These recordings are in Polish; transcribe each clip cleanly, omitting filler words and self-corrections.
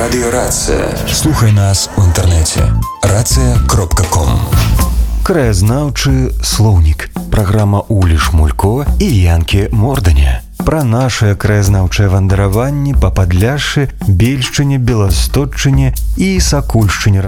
Радіо Рація. Слухай нас у інтернеті. Рація.ком. Краязнаўчы слоўнік. Праграма Улі Шмулько і Янкі Морданя. Пра нашыя краязнаўчыя вандраванні па Падляшшы, Бельшчыне, Беласточчыне і Сакульшчыне.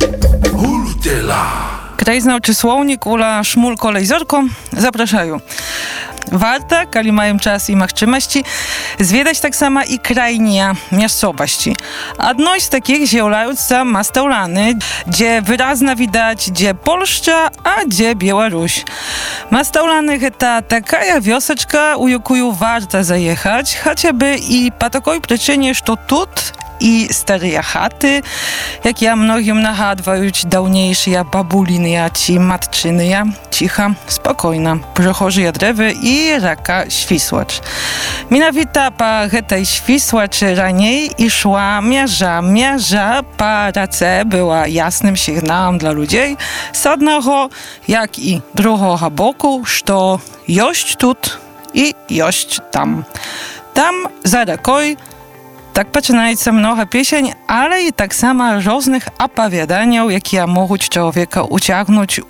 Krajoznawczy słownik Ula Szmulko-Lejzorko zapraszają. Warto, kiedy mają czas i możliwości, zwiedzać tak samo i krajnie miejscowości. Jedną z takich są Mastaulany, gdzie wyraźnie widać, gdzie Polska, a gdzie Białoruś. Mastaulany to taka wioseczka, u jaką warto zajechać, chociażby i po takiej przyczynie, że тут i stare chaty, jak ja mnogim nagадують dawniejsze babuliny, ci matczyny, cicha, spokojna, przechodzą drewy i raka Świsłacz. Mianowita po tej Świsłaczy raniej i szła mierza po race była jasnym sygnałem dla ludzi z jednego, jak i drugiego boku, że jość tut i jość tam. Tam za raką tak poczynaється mnoho piesień, ale i tak samo różnych opowiadań, jakie mogą człowieka uciągnąć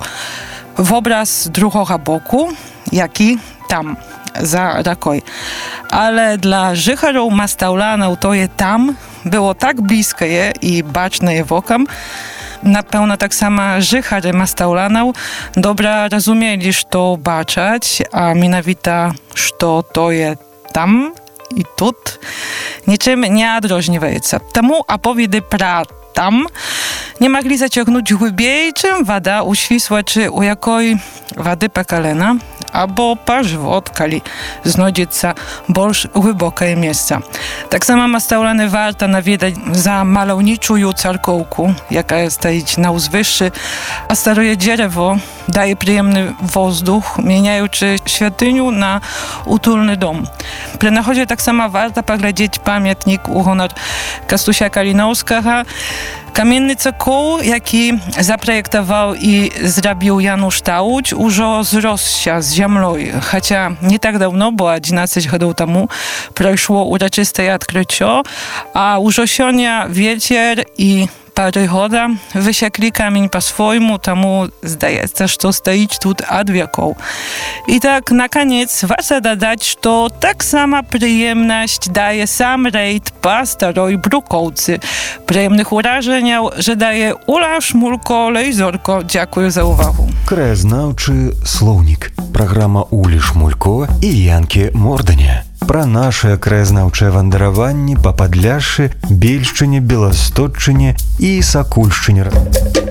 w obraz drugiego boku, jaki tam, za rakoj. Ale dla życharów Mastaulanów to je tam było tak bliskie i baczne wokom, na pewno tak samo żychary Mastaulanów dobra rozumieli, że to baczać, a mianowita, że to je tam i тут niczym nie odróżniają. Temu opowiedy pra tam nie mogli zaciągnąć głębiej, czym woda u Świsłaczy, u jakiej wody pekalena, albo po żywot, kiedy znajdziecie больш głębokie miejsce. Tak samo Mastaulany warto nawiedzać za malowniczą cerkowką, jaka stoi na uzwyższy, a stare drzewo daje przyjemny wozdух, mieniający świątynię na utulny dom. Przy nachodzie tak samo warto poglądać pamiętnik u honor Kastusia Kalinowskiego, kamienny cokół, jaki zaprojektował i zrobił Janusz Tauć, już zrosł się z ziemią, chociaż nie tak dawno, bo 11 lat temu przeszło uroczyste odkrycie, a już osiągnie wieczór i przygoda wysiekli kamień po swojemu, temu zdaje się, że to stoi tu od wieków. I tak na koniec warto dodać, że tak sama przyjemność daje sam rejd po starej Brukowcy. Przyjemnych wrażeń, że daje Ula Szmulko-Lejzorko. Dziękuję za uwagę. Краязнаўчы слоўнік. Праграма Улі Шмулько і Янкі Морданя. Пра нашыя краязнаўчыя вандраванні па Падляшшы, Бельшчыне, Беласточчыне і Сакульшчыне.